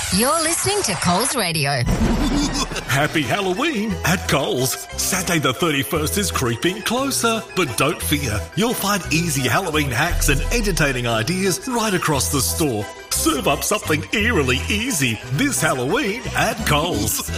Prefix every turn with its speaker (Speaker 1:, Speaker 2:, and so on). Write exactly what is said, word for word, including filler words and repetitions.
Speaker 1: You're listening to Coles Radio.
Speaker 2: Happy Halloween at Coles. Saturday the thirty-first is creeping closer. But don't fear, you'll find easy Halloween hacks and entertaining ideas right across the store. Serve up something eerily easy this Halloween at Coles.